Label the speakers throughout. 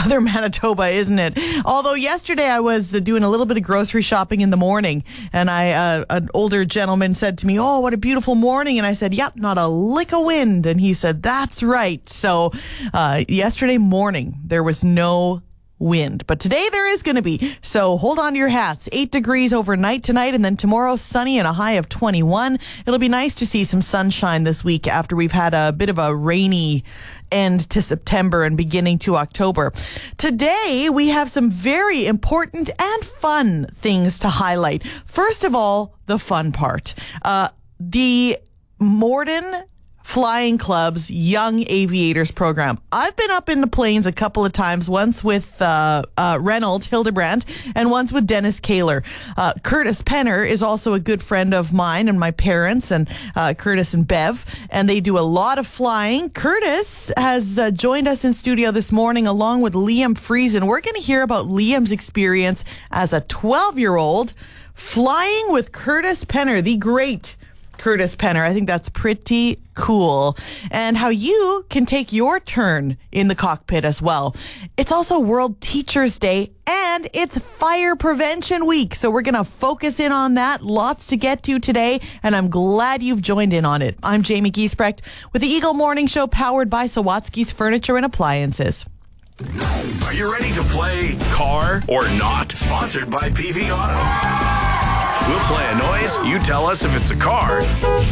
Speaker 1: Southern Manitoba, isn't it? Although yesterday I was doing a little bit of grocery shopping in the morning, and an older gentleman said to me, "Oh, what a beautiful morning." And I said, "Yep, not a lick of wind." And he said, "That's right." So yesterday morning, there was no wind, but today there is going to be. So hold on to your hats. 8 degrees overnight tonight, and then tomorrow sunny and a high of 21. It'll be nice to see some sunshine this week after we've had a bit of a rainy end to September and beginning to October. Today we have some very important and fun things to highlight. First of all, the fun part. The Morden Flying Club's Young Aviators program. I've been up in the planes a couple of times, once with Reynold Hildebrandt and once with Dennis Kaler. Curtis Penner is also a good friend of mine and my parents, and Curtis and Bev, and they do a lot of flying. Curtis has joined us in studio this morning along with Liam Friesen. We're going to hear about Liam's experience as a 12-year-old flying with Curtis Penner, the great Curtis Penner. I think that's pretty cool. And how you can take your turn in the cockpit as well. It's also World Teachers Day and it's Fire Prevention Week. So we're going to focus in on that. Lots to get to today, and I'm glad you've joined in on it. I'm Jamie Giesbrecht with the Eagle Morning Show, powered by Sawatsky's Furniture and Appliances.
Speaker 2: Are you ready to play Car or Not? Sponsored by PV Auto. We'll play a noise. You tell us if it's a car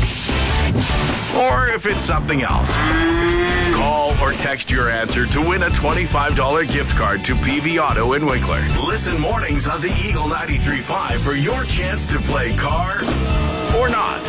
Speaker 2: or if it's something else. Call or text your answer to win a $25 gift card to PV Auto in Winkler. Listen mornings on the Eagle 93.5 for your chance to play Car or Not.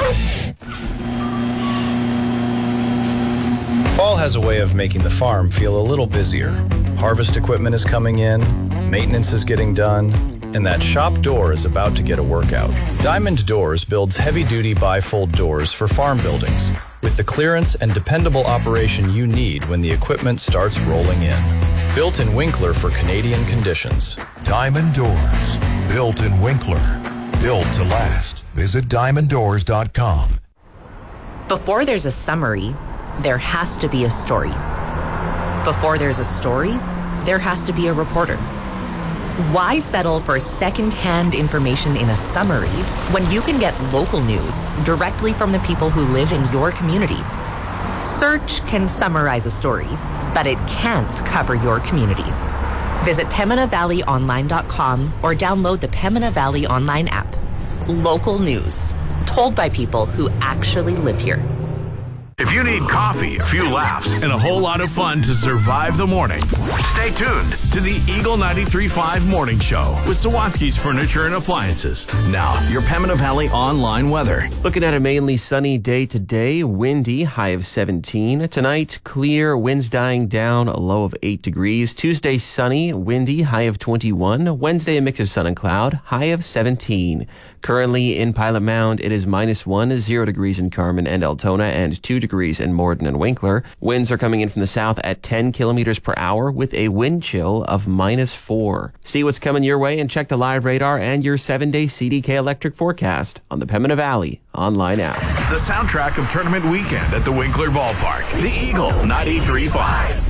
Speaker 3: Fall has a way of making the farm feel a little busier. Harvest equipment is coming in, maintenance is getting done, and that shop door is about to get a workout. Diamond Doors builds heavy-duty bifold doors for farm buildings with the clearance and dependable operation you need when the equipment starts rolling in. Built in Winkler for Canadian conditions.
Speaker 4: Diamond Doors. Built in Winkler. Built to last. Visit diamonddoors.com.
Speaker 5: Before there's a summary, there has to be a story. Before there's a story, there has to be a reporter. Why settle for second-hand information in a summary when you can get local news directly from the people who live in your community? Search can summarize a story, but it can't cover your community. Visit PembinaValleyOnline.com or download the Pembina Valley Online app. Local news, told by people who actually live here.
Speaker 2: If you need coffee, a few laughs, and a whole lot of fun to survive the morning, stay tuned to the Eagle 93.5 Morning Show with Sawatsky's Furniture and Appliances. Now, your Pembina Valley online weather.
Speaker 6: Looking at a mainly sunny day today, windy, high of 17. Tonight, clear, winds dying down, a low of 8 degrees. Tuesday, sunny, windy, high of 21. Wednesday, a mix of sun and cloud, high of 17. Currently in Pilot Mound, it is -1, 0 degrees in Carman and Altona, and 2 degrees in Morden and Winkler. Winds are coming in from the south at 10 kilometers per hour with a wind chill of -4. See what's coming your way and check the live radar and your 7-day CDK electric forecast on the Pembina Valley online app.
Speaker 2: The soundtrack of tournament weekend at the Winkler Ballpark. The Eagle 93.5.